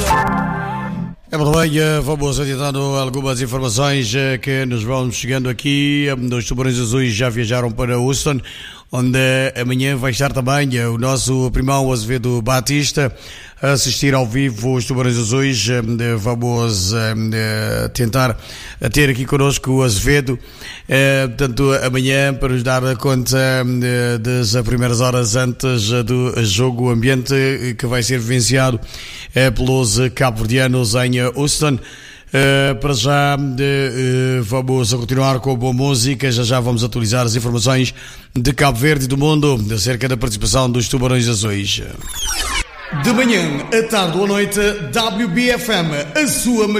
É muito bem, vamos adiantando algumas informações que nos vão chegando aqui. Os Tubarões Azuis já viajaram para Houston, onde amanhã vai estar também o nosso Primão Azevedo Batista a assistir ao vivo os Tubarões Azuis. Vamos tentar ter aqui connosco o Azevedo, portanto, amanhã, para nos dar conta das primeiras horas antes do jogo, o ambiente que vai ser vivenciado pelos cabo-verdianos em Houston. Para já vamos a continuar com a boa música. Já vamos atualizar as informações de Cabo Verde e do mundo acerca da participação dos Tubarões Azuis. De manhã, à tarde ou à noite, WBFM, a sua